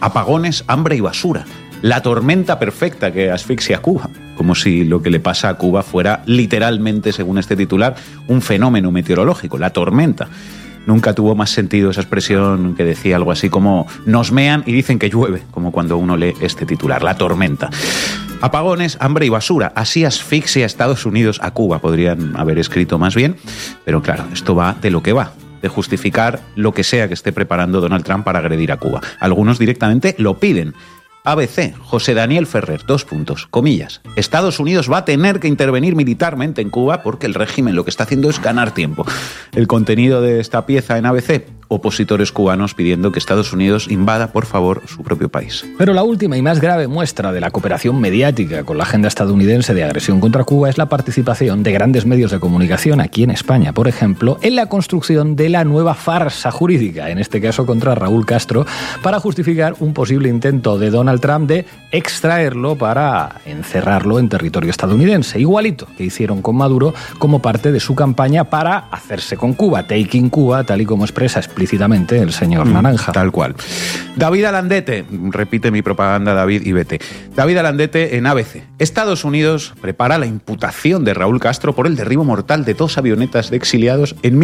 apagones, hambre y basura. La tormenta perfecta que asfixia a Cuba. Como si lo que le pasa a Cuba fuera literalmente, según este titular, un fenómeno meteorológico, la tormenta. Nunca tuvo más sentido esa expresión que decía algo así como nos mean y dicen que llueve, como cuando uno lee este titular, la tormenta. Apagones, hambre y basura. Así asfixia a Estados Unidos a Cuba, podrían haber escrito más bien. Pero claro, esto va de lo que va, de justificar lo que sea que esté preparando Donald Trump para agredir a Cuba. Algunos directamente lo piden. ABC, José Daniel Ferrer, comillas. Estados Unidos va a tener que intervenir militarmente en Cuba porque el régimen lo que está haciendo es ganar tiempo. El contenido de esta pieza en ABC, opositores cubanos pidiendo que Estados Unidos invada, por favor, su propio país. Pero la última y más grave muestra de la cooperación mediática con la agenda estadounidense de agresión contra Cuba es la participación de grandes medios de comunicación aquí en España, por ejemplo, en la construcción de la nueva farsa jurídica, en este caso contra Raúl Castro, para justificar un posible intento de Donald Trump de extraerlo para encerrarlo en territorio estadounidense, igualito que hicieron con Maduro como parte de su campaña para hacerse con Cuba, taking Cuba, tal y como expresa explícitamente el señor Naranja. Tal cual. David Alandete, repite mi propaganda David y vete. David Alandete en ABC. Estados Unidos prepara la imputación de Raúl Castro por el derribo mortal de 2 avionetas de exiliados en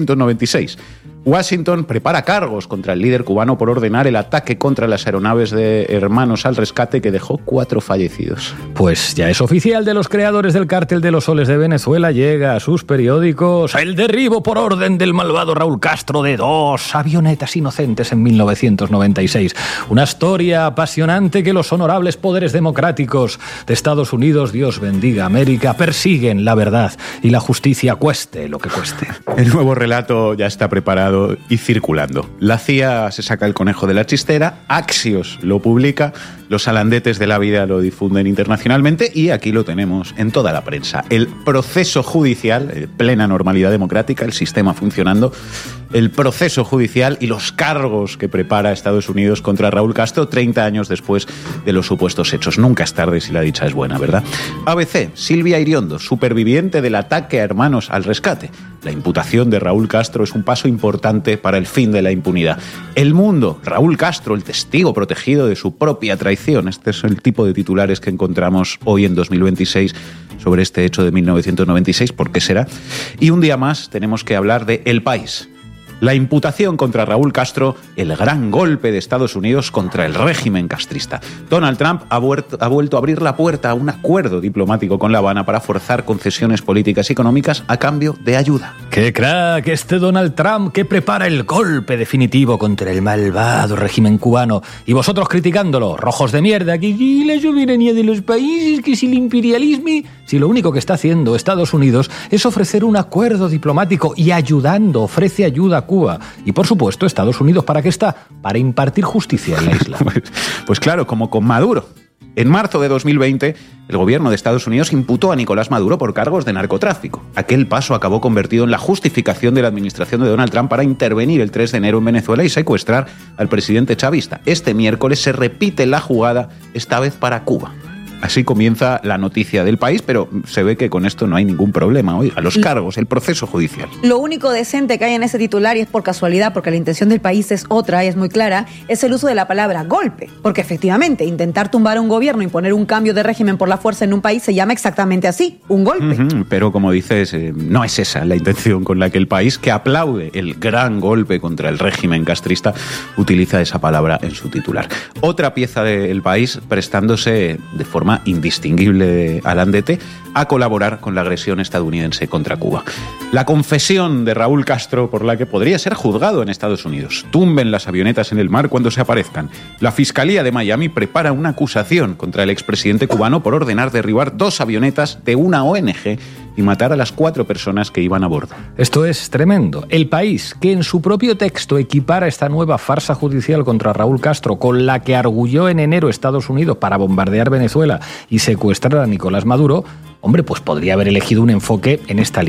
1996. Washington prepara cargos contra el líder cubano por ordenar el ataque contra las aeronaves de Hermanos al Rescate que dejó 4 fallecidos. Pues ya es oficial, de los creadores del Cártel de los Soles de Venezuela llega a sus periódicos el derribo por orden del malvado Raúl Castro de 2 avionetas inocentes en 1996. Una historia apasionante que los honorables poderes democráticos de Estados Unidos, Dios bendiga América, persiguen la verdad y la justicia cueste lo que cueste. El nuevo relato ya está preparado y circulando. La CIA se saca el conejo de la chistera, Axios lo publica, los alandetes de la vida lo difunden internacionalmente y aquí lo tenemos en toda la prensa. El proceso judicial, plena normalidad democrática, el sistema funcionando, el proceso judicial y los cargos que prepara Estados Unidos contra Raúl Castro 30 años después de los supuestos hechos. Nunca es tarde si la dicha es buena, ¿verdad? ABC, Silvia Iriondo, superviviente del ataque a Hermanos al Rescate. La imputación de Raúl Castro es un paso importante para el fin de la impunidad. El Mundo, Raúl Castro, el testigo protegido de su propia traición. Este es el tipo de titulares que encontramos hoy en 2026 sobre este hecho de 1996. ¿Por qué será? Y un día más tenemos que hablar de El País. La imputación contra Raúl Castro, el gran golpe de Estados Unidos contra el régimen castrista. Donald Trump ha vuelto a abrir la puerta a un acuerdo diplomático con La Habana para forzar concesiones políticas y económicas a cambio de ayuda. ¡Qué crack este Donald Trump que prepara el golpe definitivo contra el malvado régimen cubano! Y vosotros criticándolo, rojos de mierda, que si la soberanía de los países, que si el imperialismo... Si lo único que está haciendo Estados Unidos es ofrecer un acuerdo diplomático y ofrece ayuda a Cuba. Y por supuesto, Estados Unidos, ¿para qué está? Para impartir justicia en la isla. Pues claro, como con Maduro. En marzo de 2020, el gobierno de Estados Unidos imputó a Nicolás Maduro por cargos de narcotráfico. Aquel paso acabó convertido en la justificación de la administración de Donald Trump para intervenir el 3 de enero en Venezuela y secuestrar al presidente chavista. Este miércoles se repite la jugada, esta vez para Cuba. Así comienza la noticia del País, pero se ve que con esto no hay ningún problema. Oiga, los cargos, el proceso judicial. Lo único decente que hay en ese titular, y es por casualidad, porque la intención del País es otra y es muy clara, es el uso de la palabra golpe. Porque efectivamente, intentar tumbar a un gobierno, imponer un cambio de régimen por la fuerza en un país se llama exactamente así, un golpe. Pero como dices, no es esa la intención con la que el País, que aplaude el gran golpe contra el régimen castrista, utiliza esa palabra en su titular. Otra pieza del País prestándose de forma indistinguible al Alandete a colaborar con la agresión estadounidense contra Cuba. La confesión de Raúl Castro por la que podría ser juzgado en Estados Unidos. Tumben las avionetas en el mar cuando se aparezcan. La Fiscalía de Miami prepara una acusación contra el expresidente cubano por ordenar derribar 2 avionetas de una ONG y matar a las 4 personas que iban a bordo. Esto es tremendo. El País, que en su propio texto equipara esta nueva farsa judicial contra Raúl Castro con la que argulló en enero Estados Unidos para bombardear Venezuela y secuestrar a Nicolás Maduro, hombre, pues podría haber elegido un enfoque en esta línea.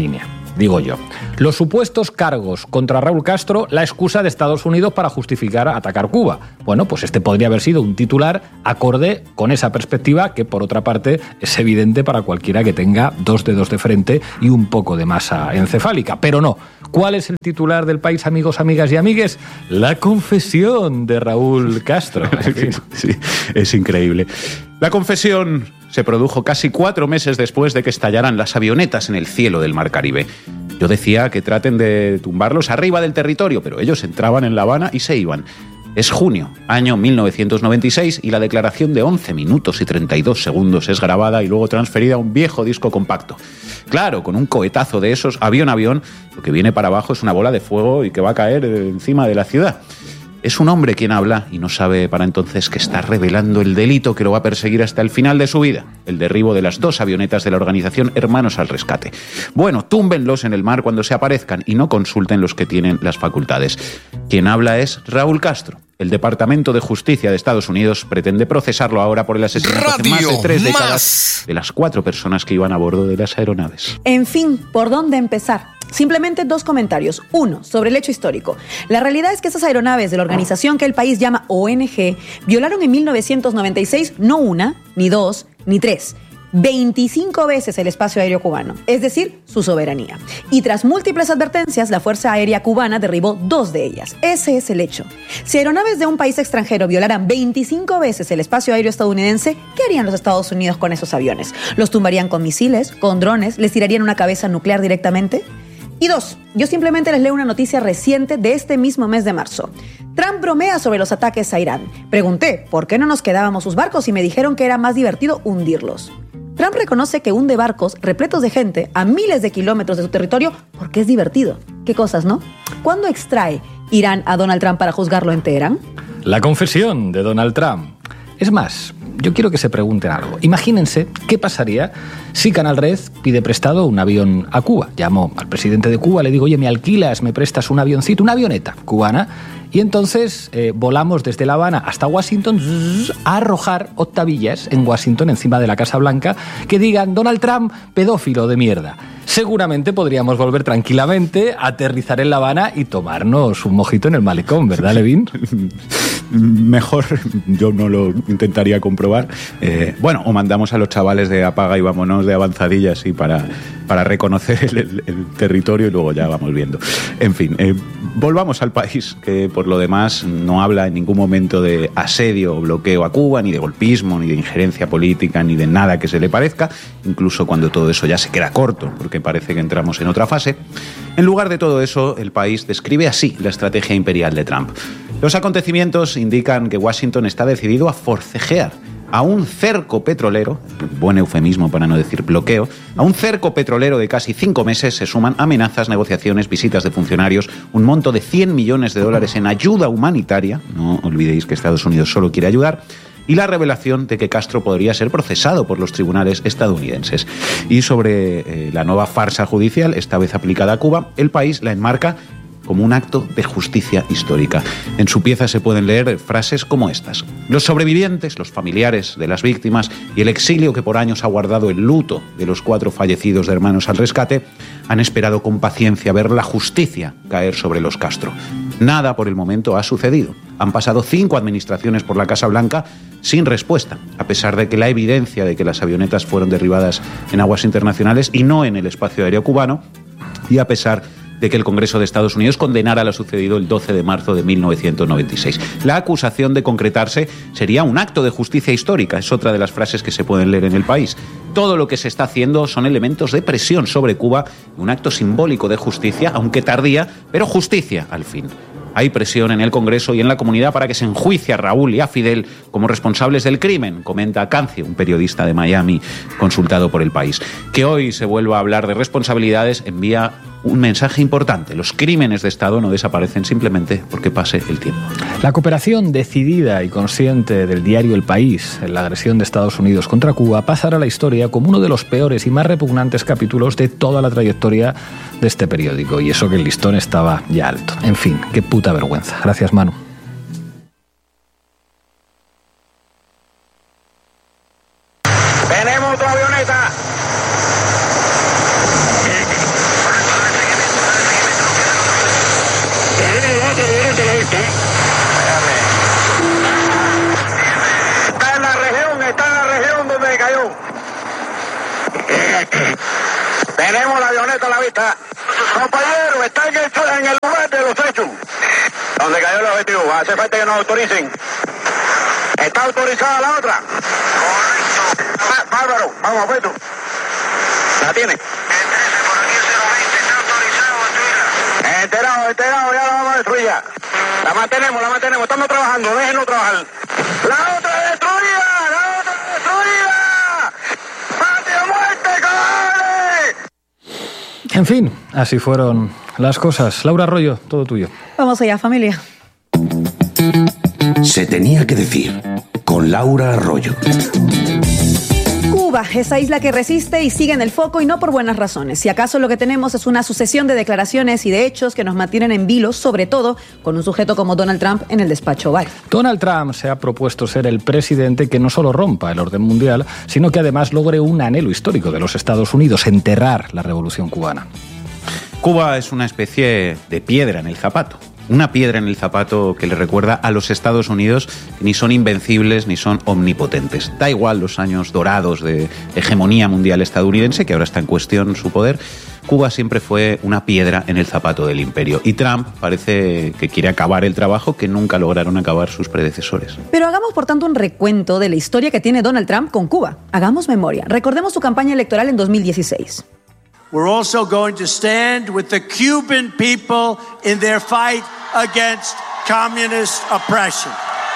digo yo. Los supuestos cargos contra Raúl Castro, la excusa de Estados Unidos para justificar atacar Cuba. Bueno, pues este podría haber sido un titular acorde con esa perspectiva que, por otra parte, es evidente para cualquiera que tenga 2 dedos de frente y un poco de masa encefálica. Pero no. ¿Cuál es el titular del País, amigos, amigas y amigues? La confesión de Raúl Castro. Sí, es increíble. La confesión se produjo casi 4 meses después de que estallaran las avionetas en el cielo del Mar Caribe. Yo decía que traten de tumbarlos arriba del territorio, pero ellos entraban en La Habana y se iban. Es junio, año 1996, y la declaración de 11 minutos y 32 segundos es grabada y luego transferida a un viejo disco compacto. Claro, con un cohetazo de esos, avión a avión, lo que viene para abajo es una bola de fuego y que va a caer encima de la ciudad. Es un hombre quien habla y no sabe para entonces que está revelando el delito que lo va a perseguir hasta el final de su vida, el derribo de las 2 avionetas de la organización Hermanos al Rescate. Bueno, túmbenlos en el mar cuando se aparezcan y no consulten los que tienen las facultades. Quien habla es Raúl Castro. El Departamento de Justicia de Estados Unidos pretende procesarlo ahora por el asesinato hace más de 3 décadas de las 4 personas que iban a bordo de las aeronaves. En fin, ¿por dónde empezar? Simplemente 2 comentarios. 1, sobre el hecho histórico. La realidad es que esas aeronaves de la organización que el país llama ONG violaron en 1996 no 1, ni 2, ni 3, 25 veces el espacio aéreo cubano, es decir, su soberanía. Y tras múltiples advertencias, la Fuerza Aérea Cubana derribó 2 de ellas. Ese es el hecho. Si aeronaves de un país extranjero violaran 25 veces el espacio aéreo estadounidense, ¿qué harían los Estados Unidos con esos aviones? ¿Los tumbarían con misiles, con drones? ¿Les tirarían una cabeza nuclear directamente? Y 2, yo simplemente les leo una noticia reciente de este mismo mes de marzo. Trump bromea sobre los ataques a Irán. Pregunté, ¿por qué no nos quedábamos sus barcos? Y me dijeron que era más divertido hundirlos. Trump reconoce que hunde barcos repletos de gente a miles de kilómetros de su territorio porque es divertido. Qué cosas, ¿no? ¿Cuándo extrae Irán a Donald Trump para juzgarlo en Teherán? La confesión de Donald Trump. Es más, yo quiero que se pregunten algo. Imagínense qué pasaría si Canal Red pide prestado un avión a Cuba. Llamo al presidente de Cuba, le digo, oye, ¿me alquilas, me prestas un avioncito, una avioneta cubana? Y entonces volamos desde La Habana hasta Washington a arrojar octavillas en Washington, encima de la Casa Blanca, que digan Donald Trump, pedófilo de mierda. Seguramente podríamos volver tranquilamente, aterrizar en La Habana y tomarnos un mojito en el malecón, ¿verdad, Levin? Mejor yo no lo intentaría comprobar. Bueno, o mandamos a los chavales de apaga y vámonos de avanzadilla así para reconocer el territorio y luego ya vamos viendo. En fin, volvamos al país, que por lo demás no habla en ningún momento de asedio o bloqueo a Cuba, ni de golpismo, ni de injerencia política, ni de nada que se le parezca, incluso cuando todo eso ya se queda corto, porque parece que entramos en otra fase. En lugar de todo eso, el país describe así la estrategia imperial de Trump. Los acontecimientos indican que Washington está decidido a forcejear a un cerco petrolero, buen eufemismo para no decir bloqueo, a un cerco petrolero de casi 5 meses se suman amenazas, negociaciones, visitas de funcionarios, un monto de $100 millones en ayuda humanitaria, no olvidéis que Estados Unidos solo quiere ayudar, y la revelación de que Castro podría ser procesado por los tribunales estadounidenses. Y sobre la nueva farsa judicial, esta vez aplicada a Cuba, el país la enmarca como un acto de justicia histórica. En su pieza se pueden leer frases como estas. Los sobrevivientes, los familiares de las víctimas y el exilio que por años ha guardado el luto de los 4 fallecidos de Hermanos al Rescate han esperado con paciencia ver la justicia caer sobre los Castro. Nada por el momento ha sucedido. Han pasado 5 administraciones por la Casa Blanca sin respuesta, a pesar de que la evidencia de que las avionetas fueron derribadas en aguas internacionales y no en el espacio aéreo cubano, y a pesar de que el Congreso de Estados Unidos condenara lo sucedido el 12 de marzo de 1996. La acusación de concretarse sería un acto de justicia histórica, es otra de las frases que se pueden leer en el país. Todo lo que se está haciendo son elementos de presión sobre Cuba, un acto simbólico de justicia, aunque tardía, pero justicia al fin. Hay presión en el Congreso y en la comunidad para que se enjuicie a Raúl y a Fidel como responsables del crimen, comenta Cancio, un periodista de Miami consultado por El País. Que hoy se vuelva a hablar de responsabilidades envía un mensaje importante. Los crímenes de Estado no desaparecen simplemente porque pase el tiempo. La cooperación decidida y consciente del diario El País en la agresión de Estados Unidos contra Cuba pasará a la historia como uno de los peores y más repugnantes capítulos de toda la trayectoria de este periódico. Y eso que el listón estaba ya alto. En fin, qué puta vergüenza. Gracias, Manu. ¡Tenemos otra avioneta! Tenemos la avioneta a la vista. Compañero, está en el lugar de los hechos. Donde cayó el objetivo. Hace falta que nos autoricen. ¿Está autorizada la otra? Correcto. Bárbaro, vamos, Pedro. ¿La tiene? Enterado, ya la vamos a destruir ya. La mantenemos, estamos trabajando, déjenlo trabajar. ¡La otra destruida! ¡Patria muerte, cabrones! En fin, así fueron las cosas. Laura Arroyo, todo tuyo. Vamos allá, familia. Se tenía que decir, con Laura Arroyo. Cuba, esa isla que resiste y sigue en el foco y no por buenas razones. Si acaso lo que tenemos es una sucesión de declaraciones y de hechos que nos mantienen en vilo, sobre todo con un sujeto como Donald Trump en el despacho Oval. Donald Trump se ha propuesto ser el presidente que no solo rompa el orden mundial, sino que además logre un anhelo histórico de los Estados Unidos, enterrar la revolución cubana. Cuba es una especie de piedra en el zapato. Una piedra en el zapato que le recuerda a los Estados Unidos que ni son invencibles ni son omnipotentes. Da igual los años dorados de hegemonía mundial estadounidense, que ahora está en cuestión su poder. Cuba siempre fue una piedra en el zapato del imperio. Y Trump parece que quiere acabar el trabajo que nunca lograron acabar sus predecesores. Pero hagamos, por tanto, un recuento de la historia que tiene Donald Trump con Cuba. Hagamos memoria. Recordemos su campaña electoral en 2016. We're also going to stand with the Cuban people in their fight against communist oppression.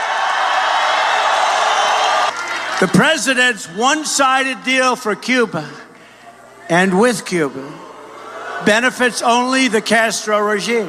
The president's one-sided deal for Cuba and with Cuba benefits only the Castro regime.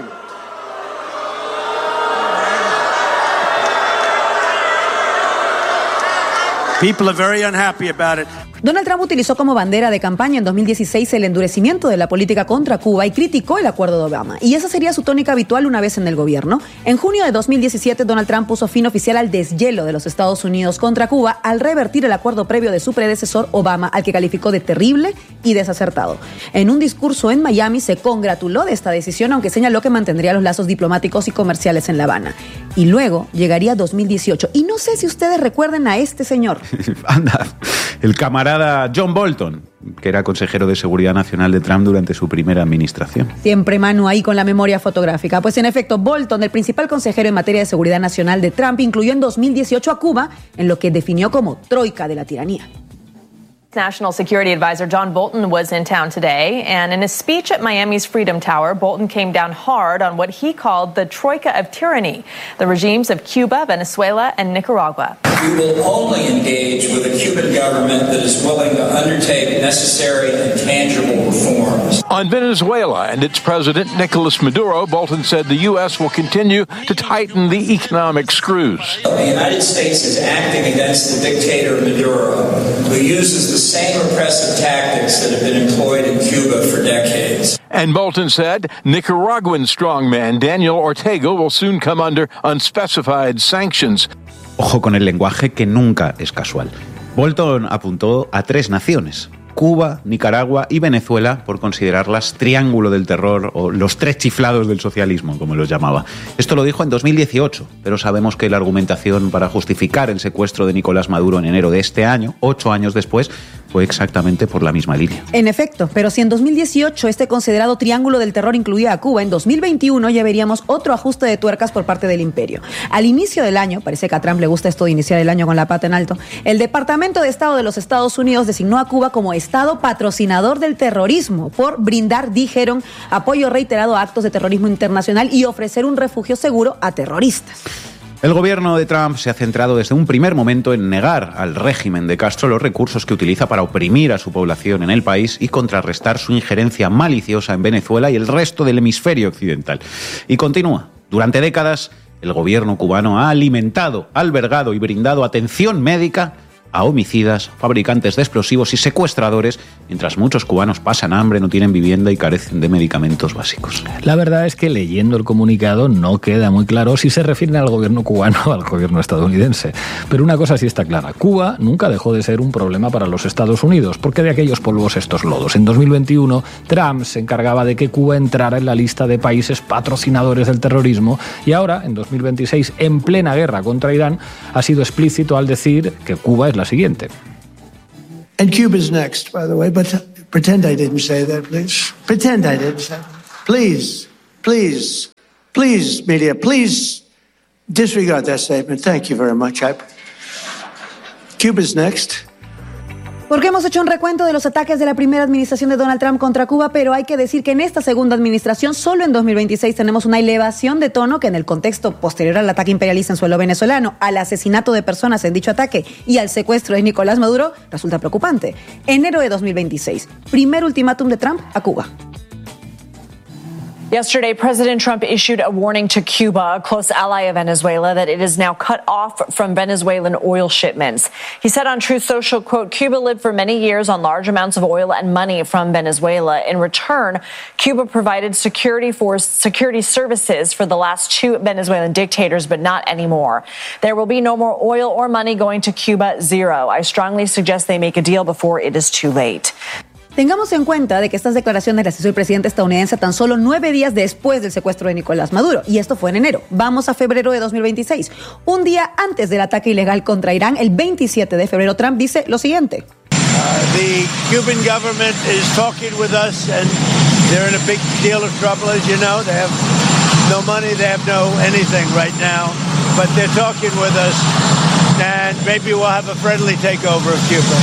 People are very unhappy about it. Donald Trump utilizó como bandera de campaña en 2016 el endurecimiento de la política contra Cuba y criticó el acuerdo de Obama. Y esa sería su tónica habitual una vez en el gobierno. En junio de 2017, Donald Trump puso fin oficial al deshielo de los Estados Unidos contra Cuba al revertir el acuerdo previo de su predecesor Obama, al que calificó de terrible y desacertado. En un discurso en Miami se congratuló de esta decisión, aunque señaló que mantendría los lazos diplomáticos y comerciales en La Habana. Y luego llegaría 2018. Y no sé si ustedes recuerden a este señor. Anda, el camarada John Bolton, que era consejero de Seguridad Nacional de Trump durante su primera administración. Siempre Manu ahí con la memoria fotográfica. Pues en efecto, Bolton, el principal consejero en materia de seguridad nacional de Trump, incluyó en 2018 a Cuba en lo que definió como troika de la tiranía. National Security Advisor John Bolton was in town today, and in a speech at Miami's Freedom Tower, Bolton came down hard on what he called the troika of tyranny, the regimes of Cuba, Venezuela, and Nicaragua. We will only engage with a Cuban government that is willing to undertake necessary and tangible reforms. On Venezuela and its president, Nicolas Maduro, Bolton said the U.S. will continue to tighten the economic screws. The United States is acting against the dictator Maduro, who uses the same repressive tactics that have been employed in Cuba for decades. And Bolton said Nicaraguan strongman Daniel Ortega will soon come under unspecified sanctions. Ojo con el lenguaje, que nunca es casual. Bolton apuntó a 3 naciones: Cuba, Nicaragua y Venezuela, por considerarlas triángulo del terror o los 3 chiflados del socialismo, como los llamaba. Esto lo dijo en 2018, pero sabemos que la argumentación para justificar el secuestro de Nicolás Maduro en enero de este año, 8 años después, fue exactamente por la misma línea. En efecto, pero si en 2018 este considerado triángulo del terror incluía a Cuba, en 2021 ya veríamos otro ajuste de tuercas por parte del imperio. Al inicio del año, parece que a Trump le gusta esto de iniciar el año con la pata en alto, el Departamento de Estado de los Estados Unidos designó a Cuba como Estado patrocinador del terrorismo por brindar, dijeron, apoyo reiterado a actos de terrorismo internacional y ofrecer un refugio seguro a terroristas. El gobierno de Trump se ha centrado desde un primer momento en negar al régimen de Castro los recursos que utiliza para oprimir a su población en el país y contrarrestar su injerencia maliciosa en Venezuela y el resto del hemisferio occidental. Y continúa. Durante décadas, el gobierno cubano ha alimentado, albergado y brindado atención médica a homicidas, fabricantes de explosivos y secuestradores, mientras muchos cubanos pasan hambre, no tienen vivienda y carecen de medicamentos básicos. La verdad es que leyendo el comunicado no queda muy claro si se refieren al gobierno cubano o al gobierno estadounidense. Pero una cosa sí está clara: Cuba nunca dejó de ser un problema para los Estados Unidos, porque de aquellos polvos estos lodos. En 2021, Trump se encargaba de que Cuba entrara en la lista de países patrocinadores del terrorismo y ahora, en 2026, en plena guerra contra Irán, ha sido explícito al decir que Cuba es la siguiente. And Cuba's next, by the way, but Pretend I didn't say that, please. Pretend I didn't say that. Please, please, please, media, please disregard that statement. Thank you very much. Cuba's next. Porque hemos hecho un recuento de los ataques de la primera administración de Donald Trump contra Cuba, pero hay que decir que en esta segunda administración, solo en 2026, tenemos una elevación de tono que en el contexto posterior al ataque imperialista en suelo venezolano, al asesinato de personas en dicho ataque y al secuestro de Nicolás Maduro, resulta preocupante. Enero de 2026, primer ultimátum de Trump a Cuba. Yesterday, President Trump issued a warning to Cuba, a close ally of Venezuela, that it is now cut off from Venezuelan oil shipments. He said on Truth Social, quote, Cuba lived for many years on large amounts of oil and money from Venezuela. In return, Cuba provided security services for the last two Venezuelan dictators, but not anymore. There will be no more oil or money going to Cuba, zero. I strongly suggest they make a deal before it is too late. Tengamos en cuenta de que estas declaraciones las hizo el presidente estadounidense tan solo 9 días después del secuestro de Nicolás Maduro, y esto fue en enero. Vamos a febrero de 2026. Un día antes del ataque ilegal contra Irán, el 27 de febrero, Trump dice lo siguiente. The Cuban government is talking with us, and they're in a big deal of trouble, as you know. They have no money, they have no anything right now, but they're talking with us, and maybe we'll have a friendly takeover of Cuba.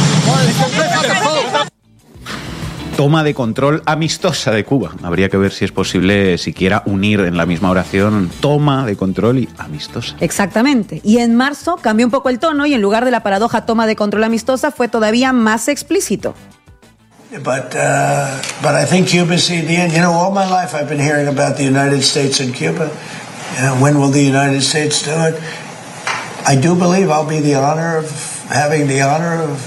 Toma de control amistosa de Cuba. Habría que ver si es posible siquiera unir en la misma oración toma de control y amistosa. Exactamente. Y en marzo cambió un poco el tono y en lugar de la paradoja toma de control amistosa fue todavía más explícito. But I think Cuba's seen the end. You know, all my life I've been hearing about the United States and Cuba. When will the United States do it? I do believe I'll be having the honor of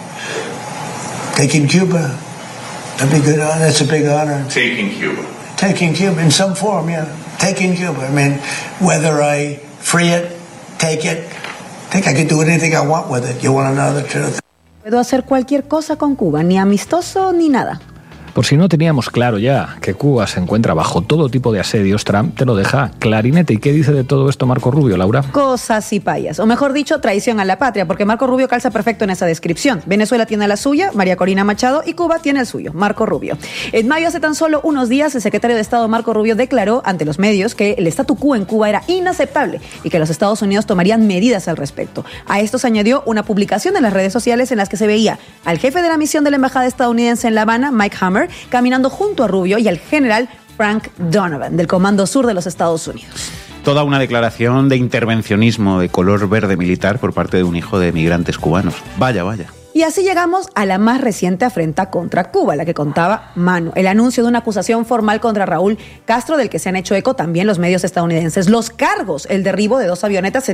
taking Cuba. That'd be good. That's a big honor. Taking Cuba. Taking Cuba in some form, yeah. Taking Cuba. I mean, whether I free it, take it, I think I could do anything I want with it. You want to know the truth? Puedo hacer cualquier cosa con Cuba, ni amistoso ni nada. Por si no teníamos claro ya que Cuba se encuentra bajo todo tipo de asedios, Trump te lo deja clarinete. ¿Y qué dice de todo esto Marco Rubio, Laura? Cosas y payas, o mejor dicho, traición a la patria, porque Marco Rubio calza perfecto en esa descripción. Venezuela tiene la suya, María Corina Machado, y Cuba tiene el suyo, Marco Rubio. En mayo, hace tan solo unos días, el secretario de Estado Marco Rubio declaró ante los medios que el statu quo en Cuba era inaceptable y que los Estados Unidos tomarían medidas al respecto. A esto se añadió una publicación en las redes sociales en las que se veía al jefe de la misión de la embajada estadounidense en La Habana, Mike Hammer, caminando junto a Rubio y al general Frank Donovan, del Comando Sur de los Estados Unidos. Toda una declaración de intervencionismo de color verde militar por parte de un hijo de migrantes cubanos. Vaya, vaya. Y así llegamos a la más reciente afrenta contra Cuba, la que contaba Manu, el anuncio de una acusación formal contra Raúl Castro, del que se han hecho eco también los medios estadounidenses. Los cargos, el derribo de 2 avionetas en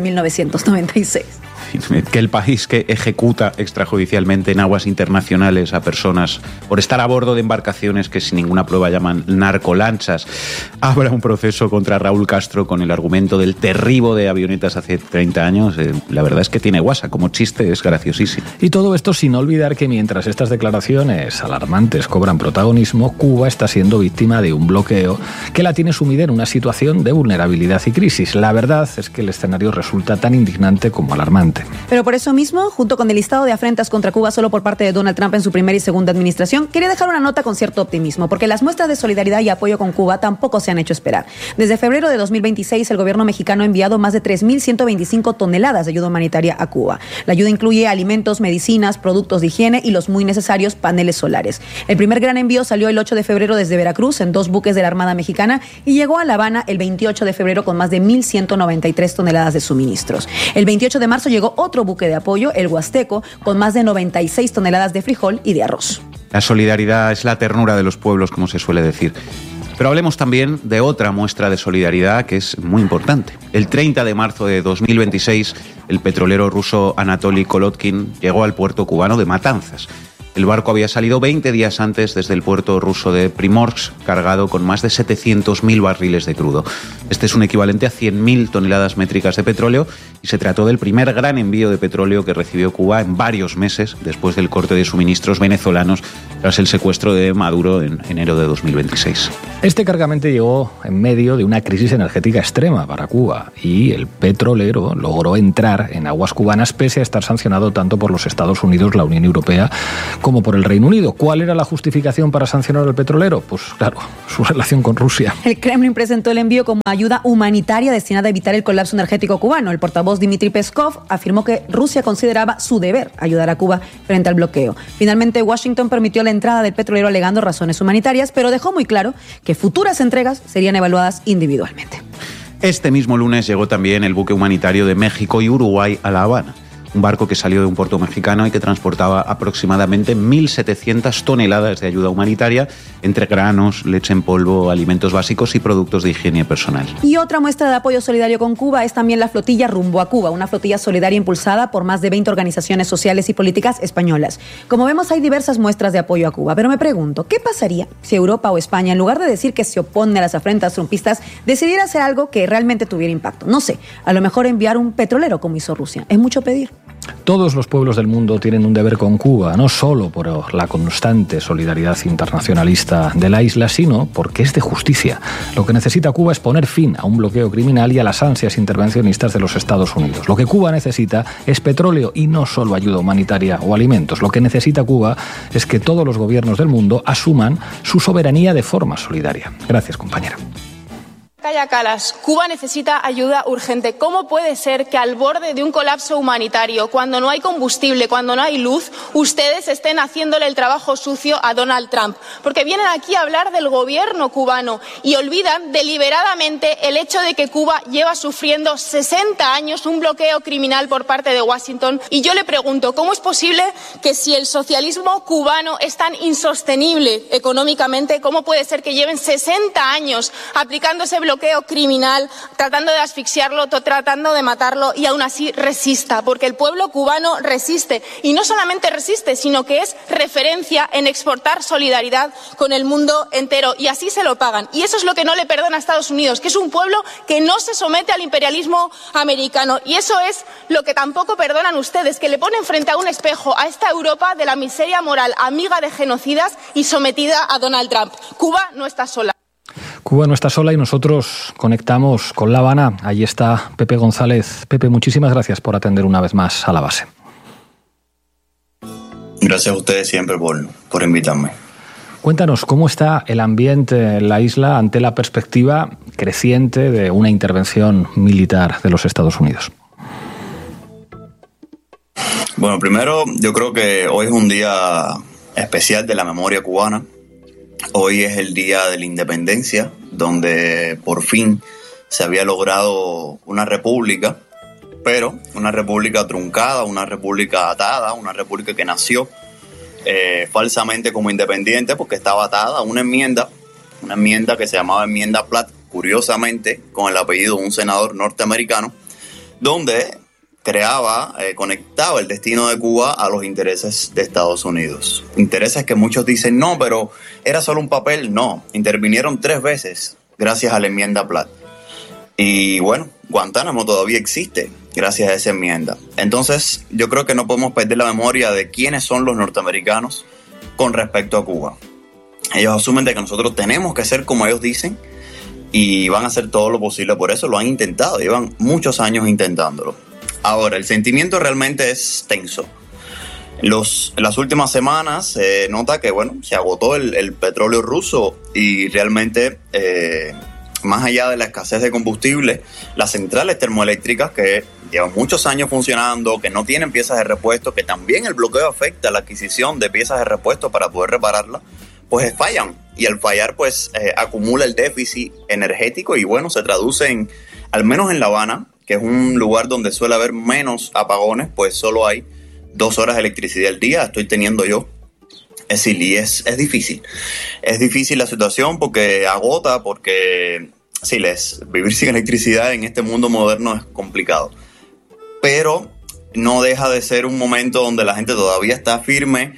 1996. Que el país que ejecuta extrajudicialmente en aguas internacionales a personas por estar a bordo de embarcaciones que sin ninguna prueba llaman narcolanchas, abra un proceso contra Raúl Castro con el argumento del derribo de avionetas hace 30 años, la verdad es que tiene guasa, como chiste es graciosísimo. Y todo esto sin olvidar que mientras estas declaraciones alarmantes cobran protagonismo, Cuba está siendo víctima de un bloqueo que la tiene sumida en una situación de vulnerabilidad y crisis. La verdad es que el escenario resulta tan indignante como alarmante. Pero por eso mismo, junto con el listado de afrentas contra Cuba solo por parte de Donald Trump en su primera y segunda administración, quería dejar una nota con cierto optimismo, porque las muestras de solidaridad y apoyo con Cuba tampoco se han hecho esperar. Desde febrero de 2026, el gobierno mexicano ha enviado más de 3.125 toneladas de ayuda humanitaria a Cuba. La ayuda incluye alimentos, medicinas, productos de higiene y los muy necesarios paneles solares. El primer gran envío salió el 8 de febrero desde Veracruz en 2 buques de la Armada Mexicana y llegó a La Habana el 28 de febrero con más de 1.193 toneladas de suministros. El 28 de marzo llegó otro buque de apoyo, el Huasteco, con más de 96 toneladas de frijol y de arroz. La solidaridad es la ternura de los pueblos, como se suele decir. Pero hablemos también de otra muestra de solidaridad que es muy importante. El 30 de marzo de 2026, el petrolero ruso Anatoly Kolotkin llegó al puerto cubano de Matanzas. El barco había salido 20 días antes desde el puerto ruso de Primorsk, cargado con más de 700.000 barriles de crudo. Este es un equivalente a 100.000 toneladas métricas de petróleo y se trató del primer gran envío de petróleo que recibió Cuba en varios meses después del corte de suministros venezolanos tras el secuestro de Maduro en enero de 2026. Este cargamento llegó en medio de una crisis energética extrema para Cuba y el petrolero logró entrar en aguas cubanas pese a estar sancionado tanto por los Estados Unidos, la Unión Europea, como por el Reino Unido. ¿Cuál era la justificación para sancionar al petrolero? Pues claro, su relación con Rusia. El Kremlin presentó el envío como ayuda humanitaria destinada a evitar el colapso energético cubano. El portavoz Dmitry Peskov afirmó que Rusia consideraba su deber ayudar a Cuba frente al bloqueo. Finalmente, Washington permitió la entrada del petrolero alegando razones humanitarias, pero dejó muy claro que futuras entregas serían evaluadas individualmente. Este mismo lunes llegó también el buque humanitario de México y Uruguay a La Habana. Un barco que salió de un puerto mexicano y que transportaba aproximadamente 1.700 toneladas de ayuda humanitaria entre granos, leche en polvo, alimentos básicos y productos de higiene personal. Y otra muestra de apoyo solidario con Cuba es también la flotilla Rumbo a Cuba, una flotilla solidaria impulsada por más de 20 organizaciones sociales y políticas españolas. Como vemos, hay diversas muestras de apoyo a Cuba, pero me pregunto, ¿qué pasaría si Europa o España, en lugar de decir que se opone a las afrentas trumpistas, decidiera hacer algo que realmente tuviera impacto? No sé, a lo mejor enviar un petrolero como hizo Rusia. ¿Es mucho pedir? Todos los pueblos del mundo tienen un deber con Cuba, no solo por la constante solidaridad internacionalista de la isla, sino porque es de justicia. Lo que necesita Cuba es poner fin a un bloqueo criminal y a las ansias intervencionistas de los Estados Unidos. Lo que Cuba necesita es petróleo y no solo ayuda humanitaria o alimentos. Lo que necesita Cuba es que todos los gobiernos del mundo asuman su soberanía de forma solidaria. Gracias, compañera. Calla Calas, Cuba necesita ayuda urgente. ¿Cómo puede ser que al borde de un colapso humanitario, cuando no hay combustible, cuando no hay luz, ustedes estén haciéndole el trabajo sucio a Donald Trump? Porque vienen aquí a hablar del gobierno cubano y olvidan deliberadamente el hecho de que Cuba lleva sufriendo 60 años un bloqueo criminal por parte de Washington. Y yo le pregunto, ¿cómo es posible que si el socialismo cubano es tan insostenible económicamente, cómo puede ser que lleven 60 años aplicando ese bloqueo criminal, tratando de asfixiarlo, tratando de matarlo y aún así resista? Porque el pueblo cubano resiste y no solamente resiste, sino que es referencia en exportar solidaridad con el mundo entero y así se lo pagan. Y eso es lo que no le perdona a Estados Unidos, que es un pueblo que no se somete al imperialismo americano, y eso es lo que tampoco perdonan ustedes, que le ponen frente a un espejo a esta Europa de la miseria moral, amiga de genocidas y sometida a Donald Trump. Cuba no está sola. Cuba no está sola y nosotros conectamos con La Habana. Allí está Pepe González. Pepe, muchísimas gracias por atender una vez más a la base. Gracias a ustedes siempre por invitarme. Cuéntanos, ¿cómo está el ambiente en la isla ante la perspectiva creciente de una intervención militar de los Estados Unidos? Bueno, primero yo creo que hoy es un día especial de la memoria cubana. Hoy es el día de la independencia, donde por fin se había logrado una república, pero una república truncada, una república atada, una república que nació falsamente como independiente porque estaba atada a una enmienda que se llamaba enmienda Platt, curiosamente con el apellido de un senador norteamericano, donde conectaba el destino de Cuba a los intereses de Estados Unidos. Intereses que muchos dicen, no, pero era solo un papel. No, intervinieron 3 veces gracias a la enmienda Platt. Y bueno, Guantánamo todavía existe gracias a esa enmienda. Entonces, yo creo que no podemos perder la memoria de quiénes son los norteamericanos con respecto a Cuba. Ellos asumen de que nosotros tenemos que ser como ellos dicen y van a hacer todo lo posible por eso. Lo han intentado, llevan muchos años intentándolo. Ahora, el sentimiento realmente es tenso. En las últimas semanas se nota que se agotó el petróleo ruso y realmente, más allá de la escasez de combustible, las centrales termoeléctricas que llevan muchos años funcionando, que no tienen piezas de repuesto, que también el bloqueo afecta la adquisición de piezas de repuesto para poder repararlas, pues fallan. Y al fallar, acumula el déficit energético y se traduce en, al menos en La Habana, que es un lugar donde suele haber menos apagones, pues solo hay 2 horas de electricidad al día, estoy teniendo yo. Es decir, y es difícil. Es difícil la situación porque agota, porque vivir sin electricidad en este mundo moderno es complicado. Pero no deja de ser un momento donde la gente todavía está firme.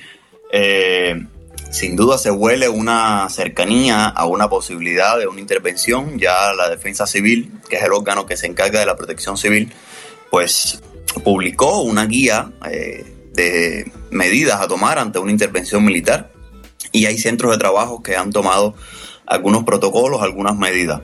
Sin duda se huele una cercanía a una posibilidad de una intervención. Ya la Defensa Civil, que es el órgano que se encarga de la protección civil, pues publicó una guía de medidas a tomar ante una intervención militar. Y hay centros de trabajo que han tomado algunos protocolos, algunas medidas.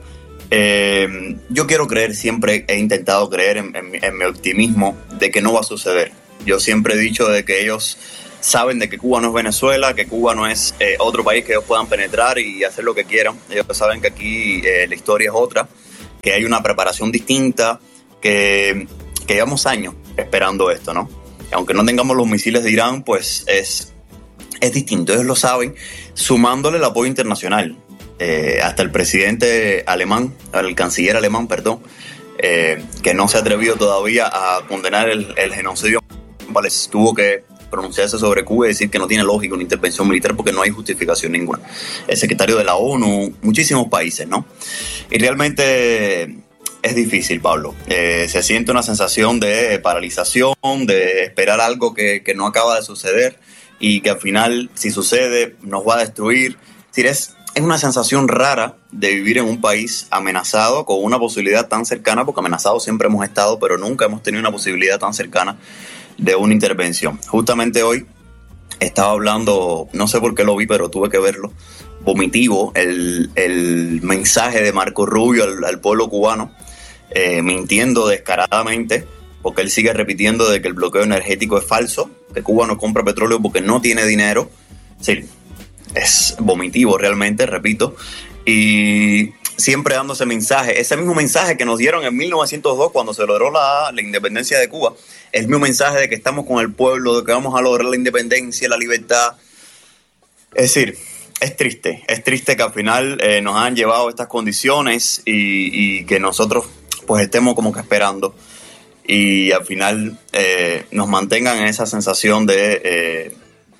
Yo quiero creer, siempre he intentado creer en mi optimismo de que no va a suceder. Yo siempre he dicho de que ellos saben de que Cuba no es Venezuela, que Cuba no es otro país que ellos puedan penetrar y hacer lo que quieran. Ellos saben que aquí la historia es otra, que hay una preparación distinta, que llevamos años esperando esto, ¿no? Aunque no tengamos los misiles de Irán, pues es distinto. Ellos lo saben, sumándole el apoyo internacional. Hasta el presidente alemán, el canciller alemán, perdón, que no se ha atrevido todavía a condenar el genocidio, tuvo que pronunciarse sobre Cuba y decir que no tiene lógica una intervención militar porque no hay justificación ninguna. El secretario de la ONU, muchísimos países, ¿no? Y realmente es difícil, Pablo. Se siente una sensación de paralización, de esperar algo que no acaba de suceder y que al final, si sucede, nos va a destruir. Es decir, es una sensación rara de vivir en un país amenazado con una posibilidad tan cercana, porque amenazados siempre hemos estado, pero nunca hemos tenido una posibilidad tan cercana de una intervención. Justamente hoy estaba hablando, no sé por qué lo vi, pero tuve que verlo, vomitivo, el mensaje de Marco Rubio al pueblo cubano, mintiendo descaradamente, porque él sigue repitiendo de que el bloqueo energético es falso, que Cuba no compra petróleo porque no tiene dinero. Sí, es vomitivo realmente, repito, y siempre dando ese mensaje, ese mismo mensaje que nos dieron en 1902 cuando se logró la independencia de Cuba, el mismo mensaje de que estamos con el pueblo, de que vamos a lograr la independencia, la libertad. Es decir, es triste que al final nos han llevado a estas condiciones y que nosotros pues estemos como que esperando y al final nos mantengan en esa sensación de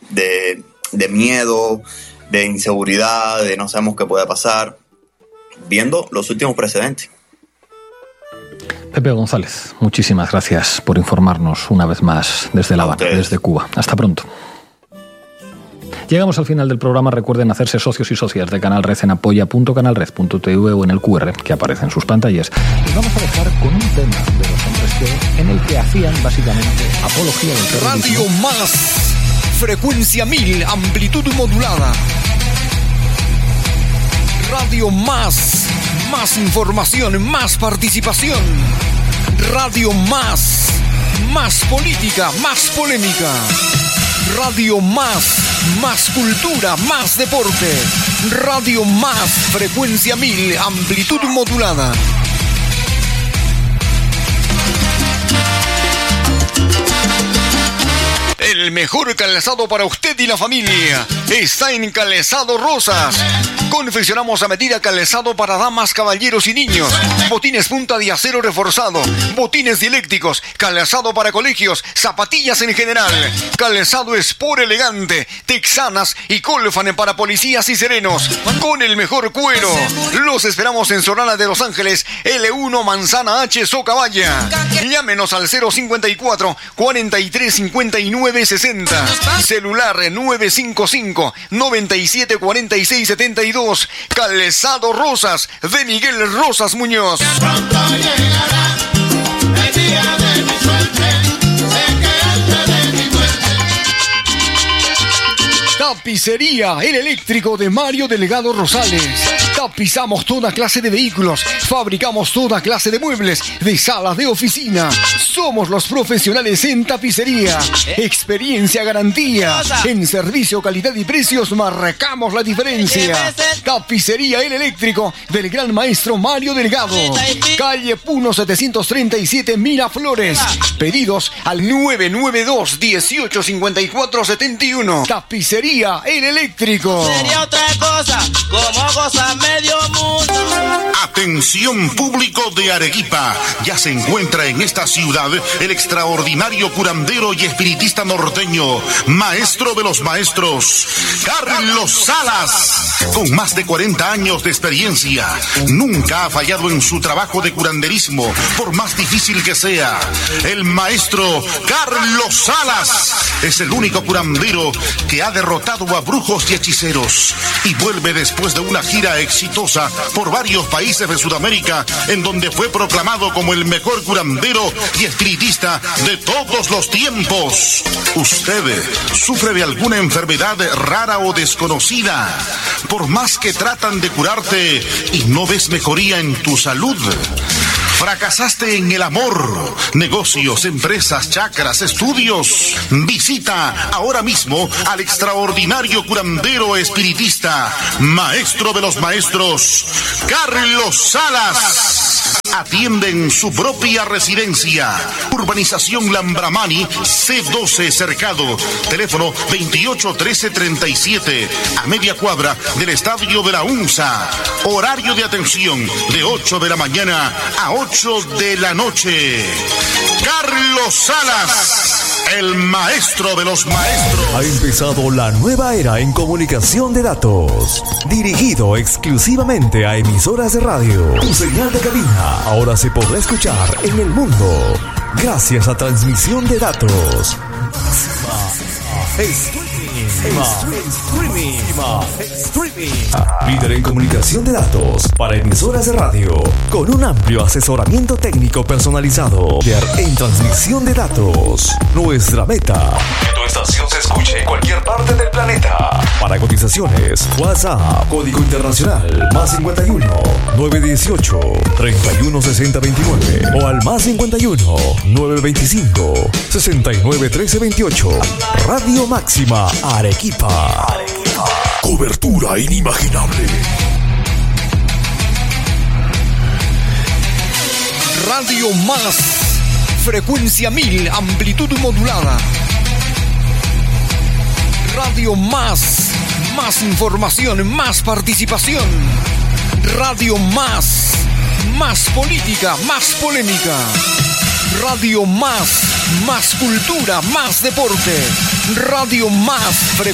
miedo, de inseguridad, de no sabemos qué puede pasar, viendo los últimos precedentes. Pepe González, muchísimas gracias por informarnos una vez más desde La Habana, desde Cuba. Hasta pronto. Llegamos al final del programa. Recuerden hacerse socios y socias de Canal Red en apoya.canalred.tv o en el QR que aparece en sus pantallas. Y vamos a dejar con un tema de los hombres que, en el que hacían básicamente apología del terrorismo. Radio Más, frecuencia 1000, amplitud modulada. Radio Más, más información, más participación. Radio Más, más política, más polémica. Radio Más, más cultura, más deporte. Radio Más, frecuencia 1000, amplitud modulada. El mejor calzado para usted y la familia está en Calzado Rosas. Confeccionamos a medida calzado para damas, caballeros y niños. Botines punta de acero reforzado, botines dialécticos, calzado para colegios, zapatillas en general. Calzado Sport elegante, texanas y Colfan para policías y serenos. Con el mejor cuero. Los esperamos en Solana de Los Ángeles, L1 Manzana H, Socabaya. Llámenos al 054 43 59 60. Celular 955 97 46 72. Calzado Rosas de Miguel Rosas Muñoz. Pronto llegará el día de mi suerte. Sé que antes de mi muerte. Tapicería El Eléctrico de Mario Delgado Rosales. Tapizamos toda clase de vehículos, fabricamos toda clase de muebles, de salas de oficina. Somos los profesionales en tapicería. Experiencia, garantía. En servicio, calidad y precios marcamos la diferencia. Tapicería El Eléctrico del gran maestro Mario Delgado. Calle Puno 737 Miraflores. Pedidos al 992 1854 71. Tapicería El Eléctrico. Sería otra cosa, como goza medio mundo. Atención público de Arequipa, ya se encuentra en esta ciudad el extraordinario curandero y espiritista norteño, maestro de los maestros, Carlos Salas. Con más de 40 años de experiencia, nunca ha fallado en su trabajo de curanderismo, por más difícil que sea. El maestro Carlos Salas es el único curandero que ha derrotado a brujos y hechiceros y vuelve después de una gira exitosa por varios países de Sudamérica, en donde fue proclamado como el mejor curandero y espiritista de todos los tiempos. ¿Usted sufre de alguna enfermedad rara o desconocida? Por más que tratan de curarte y no ves mejoría en tu salud, ¿Fracasaste en el amor, negocios, empresas, chakras, estudios? Visita ahora mismo al extraordinario curandero espiritista, maestro de los maestros, Carlos Salas. Atiende en su propia residencia. Urbanización Lambramani, C12 Cercado. Teléfono 281337, a media cuadra del Estadio de la UNSA. Horario de atención de 8 de la mañana a 8 de la noche. Carlos Salas, el maestro de los maestros. Ha empezado la nueva era en comunicación de datos, dirigido exclusivamente a emisoras de radio. Tu señal de cabina ahora se podrá escuchar en el mundo gracias a transmisión de datos. Líder en comunicación de datos para emisoras de radio, con un amplio asesoramiento técnico personalizado. En transmisión de datos, nuestra meta: que tu estación se escuche en cualquier parte del planeta. Para cotizaciones, WhatsApp, código internacional, +51 918 316029 o al +51 925 691328. Radio Máxima Arequipa. Cobertura inimaginable. Radio Más, frecuencia 1000, amplitud modulada. Radio Más, más información, más participación. Radio Más, más política, más polémica. Radio Más, más cultura, más deporte. Radio Más,